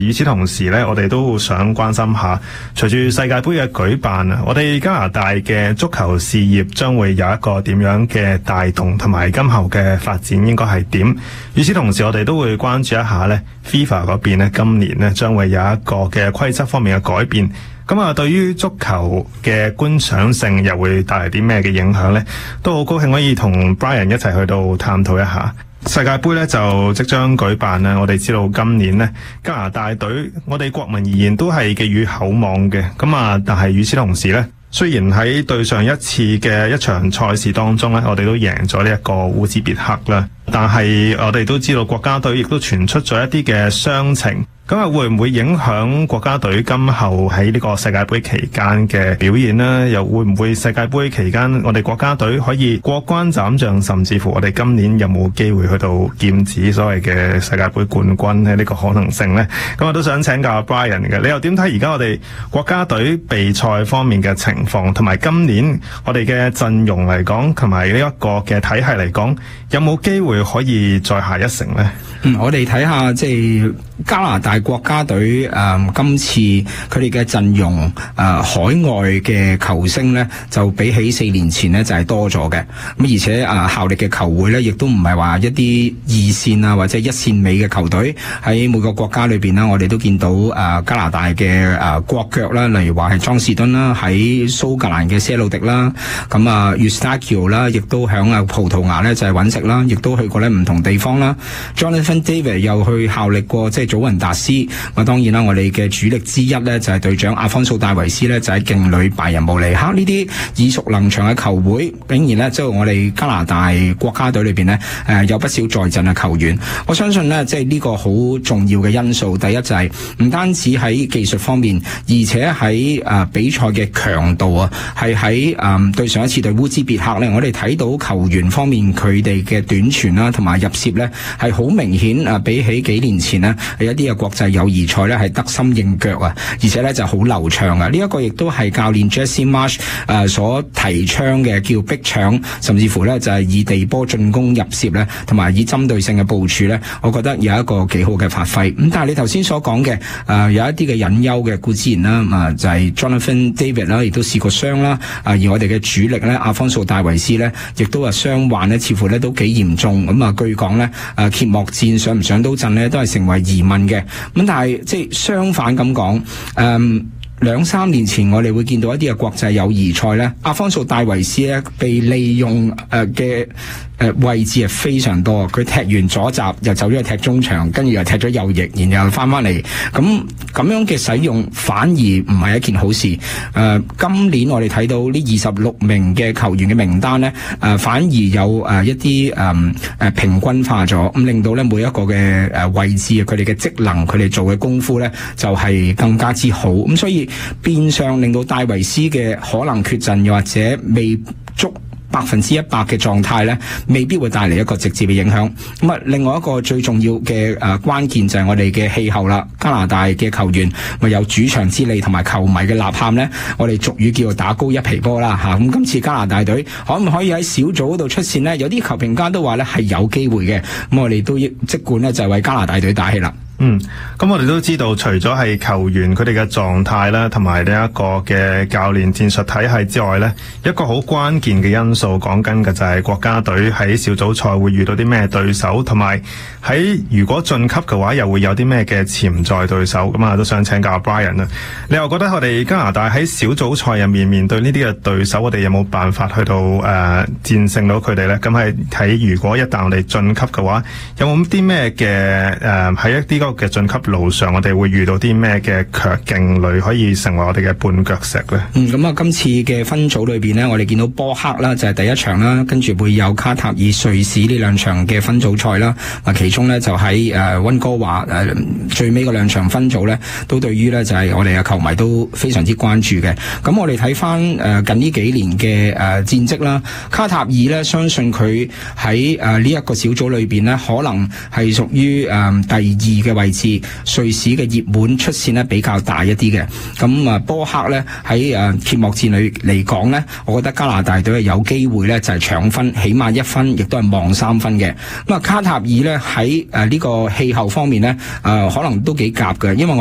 與此同時呢，我哋都想關心下，隨住世界盃嘅舉辦啊，我哋加拿大嘅足球事業將會有一個點樣嘅帶動，同埋今後嘅發展應該係點？與此同時，我哋都會關注一下呢 FIFA 嗰邊呢，今年呢將會有一個嘅規則方面嘅改變。咁啊，對於足球嘅觀賞性又會帶嚟啲咩嘅影響呢？都好高興可以同 Brian 一齊去到探討一下。世界盃咧就即將舉辦啦，我哋知道今年呢加拿大隊，我哋國民而言都係寄予厚望嘅。咁啊，但係與此同時呢，雖然喺對上一次嘅一場賽事當中呢，我哋都贏咗呢一個烏茲別克啦，但係我哋都知道國家隊亦都傳出咗一啲嘅傷情。咁啊，會唔會影響國家隊今後喺呢個世界盃期間嘅表現呢？又會唔會世界盃期間我哋國家隊可以過關斬將，甚至乎我哋今年有冇機會去到劍指所謂嘅世界盃冠軍呢？呢個可能性呢？咁我都想請教 Brian 嘅，你又點睇而家我哋國家隊備賽方面嘅情況，同埋今年我哋嘅陣容嚟講，同埋呢一個嘅體系嚟講，有冇機會可以再下一城呢？ 我哋睇下即係加拿大國家隊今次佢哋嘅陣容海外嘅球星呢，就比起4年前呢就係多咗嘅。咁而且效力嘅球會呢，亦都唔係話一啲二線啊或者一線尾嘅球隊。喺每個國家裏邊啦，我哋都見到加拿大嘅國腳啦，例如話係莊士敦啦，喺蘇格蘭嘅些路迪啦，咁Eustáquio啦，亦都響葡萄牙呢就係揾食啦，亦都去過呢唔同地方啦。Jonathan David 又去效力過即係祖雲達斯。當然啦，我哋嘅主力之一呢，就係隊長阿方素戴維斯呢，就喺勁旅拜仁慕尼黑。呢啲耳熟能詳嘅球會，竟然呢，即係我哋加拿大國家隊裏邊呢，有不少在陣嘅球員。我相信呢，即係呢個好重要嘅因素。第一就係唔單止喺技術方面，而且喺比賽嘅強度啊，係喺對上一次對烏茲別克呢，我哋睇到球員方面佢哋嘅短傳啦，同埋入攝呢，係好明顯比起幾年前呢，係一啲嘅國際友誼賽呢，係得心應腳啊，而且呢就好流暢啊！呢一個亦都係教練 Jesse Marsch 所提倡嘅叫逼搶，甚至乎呢就係以地波進攻入攝呢，同埋以針對性嘅部署呢，我覺得有一個幾好嘅發揮。咁但係你頭先所講嘅有一啲嘅隱憂嘅，固然啦，就係 Jonathan David 啦，亦都試過傷啦。而我哋嘅主力呢，阿方素戴維斯呢，亦都係傷患呢，似乎呢都幾嚴重。咁據講呢，揭幕戰上唔上到陣呢，都係成為疑問嘅。咁但係即係相反咁講，2-3年前我哋會見到一啲嘅國際友誼賽呢，阿方素戴維斯呢被利用嘅位置係非常多。佢踢完左閘又走咗去踢中場，跟住又踢咗右翼，然後翻翻嚟。咁樣嘅使用反而唔係一件好事。今年我哋睇到呢26名嘅球員嘅名單呢，反而有一啲平均化咗，咁令到呢每一個嘅位置佢哋嘅職能，佢哋做嘅功夫呢，就係更加之好。咁所以變相令到戴維斯嘅可能缺陣，又或者未足100%嘅狀態呢，未必會帶嚟一個直接嘅影響。咁另外一個最重要嘅關鍵就係我哋嘅氣候啦。加拿大嘅球員咪有主場之利同埋球迷嘅吶喊呢，我哋俗語叫做打高一皮波啦嚇。咁今次加拿大隊可唔可以喺小組嗰度出線呢？有啲球評家都話呢係有機會嘅。咁我哋都即管呢就係為加拿大隊打氣啦。 咁我哋都知道，除咗係球員佢哋嘅狀態啦，同埋呢一個嘅教練戰術體系之外呢，一個好關鍵嘅因素講緊嘅就係國家隊喺小組賽會遇到啲咩對手，同埋喺如果晉級嘅話，又會有啲咩嘅潛在對手。咁都想請教 Brian 啦。你又覺得我哋加拿大喺小組賽入面面對呢啲嘅對手，我哋有冇辦法去到戰勝到佢哋呢？咁係睇如果一旦我哋晉級嘅話，有冇啲咩嘅喺一啲嘅晉級路上，我哋會遇到啲咩嘅勁旅可以成為我哋嘅絆腳石呢？ 咁今次嘅分組裏邊呢，我哋見到波克啦，就係第一場啦，跟住會有卡塔爾、瑞士呢兩場嘅分組賽啦。其中呢，就喺溫哥華最尾嗰兩場分組呢，都對於呢就係我哋嘅球迷都非常之關注嘅。咁我哋睇翻近呢幾年嘅戰績啦，卡塔爾呢，相信佢喺呢一個小組裏邊呢，可能係屬於第2嘅位置，瑞士嘅熱門出線呢比較大一啲嘅。咁啊，波克呢喺揭幕戰裏嚟講呢，我覺得加拿大隊係有機會呢就係搶分，起碼1分，亦都係望3分嘅。咁啊，卡塔爾呢喺呢個氣候方面呢，可能都幾夾嘅，因為我